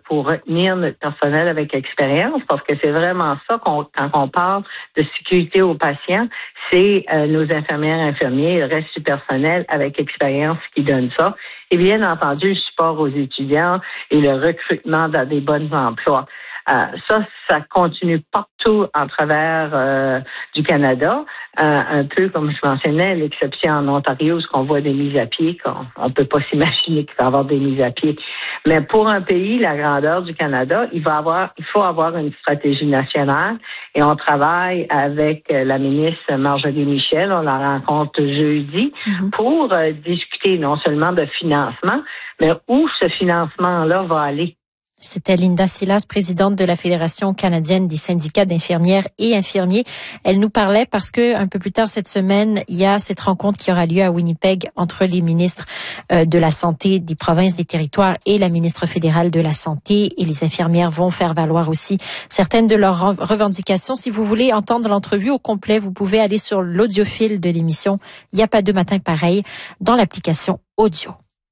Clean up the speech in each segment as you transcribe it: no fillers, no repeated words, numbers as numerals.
pour retenir notre personnel avec expérience, parce que c'est vraiment ça quand on parle de sécurité aux patients, c'est nos infirmières, infirmiers, le reste du personnel avec expérience qui donne ça. Et bien entendu, le support aux étudiants et le recrutement dans des bons emplois. Ça continue partout en travers du Canada, un peu comme je mentionnais, l'exception en Ontario, où on voit des mises à pied, on peut pas s'imaginer qu'il va y avoir des mises à pied. Mais pour un pays, la grandeur du Canada, il faut avoir une stratégie nationale et on travaille avec la ministre Marjorie Michel, on la rencontre jeudi pour discuter non seulement de financement, mais où ce financement-là va aller. C'était Linda Silas, présidente de la Fédération canadienne des syndicats d'infirmières et infirmiers. Elle nous parlait parce que un peu plus tard cette semaine, il y a cette rencontre qui aura lieu à Winnipeg entre les ministres de la Santé des provinces, des territoires et la ministre fédérale de la Santé. Et les infirmières vont faire valoir aussi certaines de leurs revendications. Si vous voulez entendre l'entrevue au complet, vous pouvez aller sur l'audiofile de l'émission Il n'y a pas deux matins pareils dans l'application audio.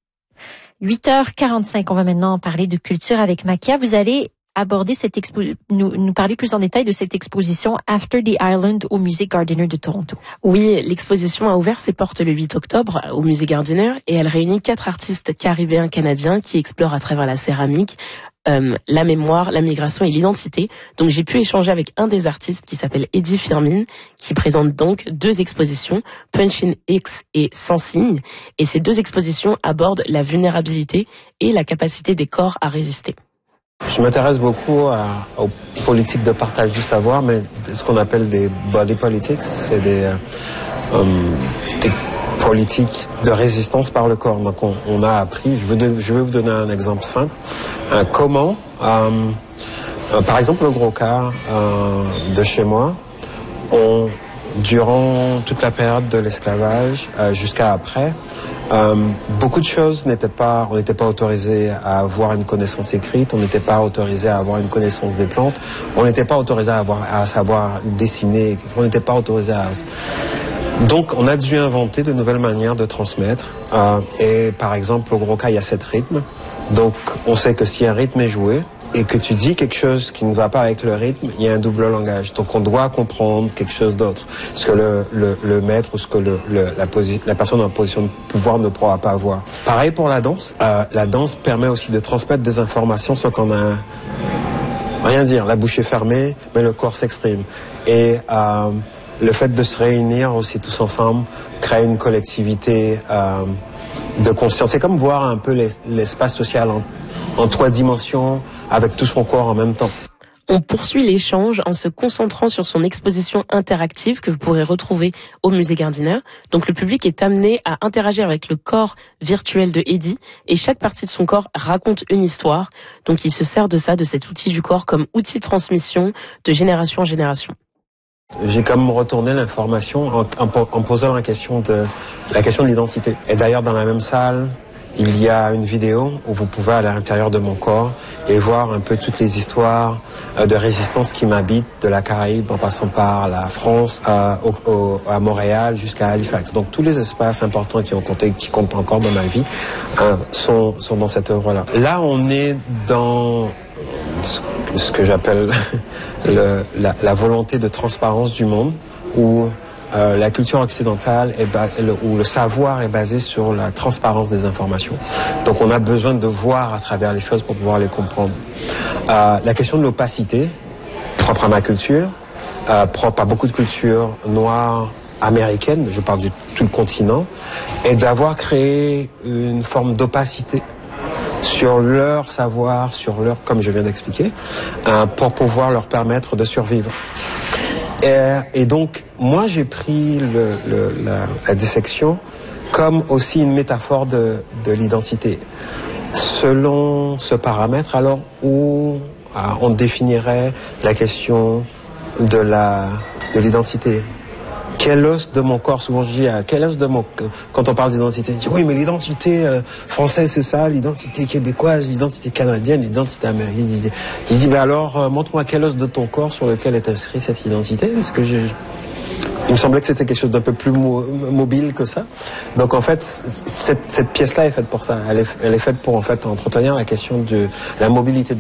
8h45, on va maintenant parler de culture avec Makia. Vous allez aborder nous parler plus en détail de cette exposition After the Island au Musée Gardiner de Toronto. Oui, l'exposition a ouvert ses portes le 8 octobre au Musée Gardiner et elle réunit 4 artistes caribéens canadiens qui explorent à travers la céramique la mémoire, la migration et l'identité. Donc j'ai pu échanger avec un des artistes qui s'appelle Eddie Firmin, qui présente donc 2 expositions, Punch-in X et Sans signe. Et ces 2 expositions abordent la vulnérabilité et la capacité des corps à résister. Je m'intéresse beaucoup aux politiques de partage du savoir, mais ce qu'on appelle des body politics, c'est des politique de résistance par le corps. Donc on a appris, je vais vous donner un exemple simple, comment, par exemple le gros cas de chez moi, durant toute la période de l'esclavage jusqu'à après, beaucoup de choses on n'était pas autorisé à avoir une connaissance écrite, on n'était pas autorisé à avoir une connaissance des plantes, on n'était pas autorisé à savoir dessiner, on n'était pas autorisé à... Donc, on a dû inventer de nouvelles manières de transmettre. Et par exemple, au gros cas, il y a 7 rythmes. Donc, on sait que si un rythme est joué et que tu dis quelque chose qui ne va pas avec le rythme, il y a un double langage. Donc, on doit comprendre quelque chose d'autre. Ce que le maître ou ce que la personne en position de pouvoir ne pourra pas voir. Pareil pour la danse. La danse permet aussi de transmettre des informations sans qu'on a rien dire. La bouche est fermée, mais le corps s'exprime. Et le fait de se réunir aussi tous ensemble crée une collectivité de conscience. C'est comme voir un peu l'espace social en 3 dimensions avec tout son corps en même temps. On poursuit l'échange en se concentrant sur son exposition interactive que vous pourrez retrouver au Musée Gardiner. Donc le public est amené à interagir avec le corps virtuel de Eddie et chaque partie de son corps raconte une histoire. Donc il se sert de cet outil du corps comme outil de transmission de génération en génération. J'ai comme retourné l'information en posant la question de l'identité. Et d'ailleurs, dans la même salle, il y a une vidéo où vous pouvez aller à l'intérieur de mon corps et voir un peu toutes les histoires de résistance qui m'habitent, de la Caraïbe en passant par la France, à Montréal jusqu'à Halifax. Donc tous les espaces importants qui comptent encore dans ma vie sont dans cette œuvre-là. Là, on est dans ce que j'appelle la volonté de transparence du monde, où la culture occidentale où le savoir est basé sur la transparence des informations. Donc on a besoin de voir à travers les choses pour pouvoir les comprendre. La question de l'opacité, propre à ma culture, propre à beaucoup de cultures noires américaines, je parle de tout le continent, et d'avoir créé une forme d'opacité sur leur savoir, comme je viens d'expliquer, pour pouvoir leur permettre de survivre. Et donc, moi, j'ai pris la dissection comme aussi une métaphore de l'identité. Selon ce paramètre, alors où on définirait la question de l'identité. Quel os de mon corps, souvent je dis, quel os de mon... Quand on parle d'identité, je dis, oui, mais l'identité française, c'est ça, l'identité québécoise, l'identité canadienne, l'identité américaine. Je dis, alors, montre-moi quel os de ton corps sur lequel est inscrite cette identité, parce que il me semblait que c'était quelque chose d'un peu plus mobile que ça. Donc, en fait, cette pièce-là est faite pour ça. Elle est faite pour, en fait, entretenir la question de la mobilité